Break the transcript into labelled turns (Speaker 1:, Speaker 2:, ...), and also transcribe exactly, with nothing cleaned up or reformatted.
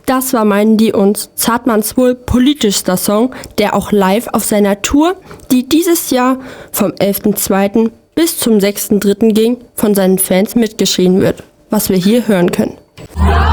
Speaker 1: Das war Meinen die uns, Zartmanns wohl politischster Song, der auch live auf seiner Tour, die dieses Jahr vom elften zweiten bis zum sechsten dritten ging, von seinen Fans mitgeschrien wird, was wir hier hören können.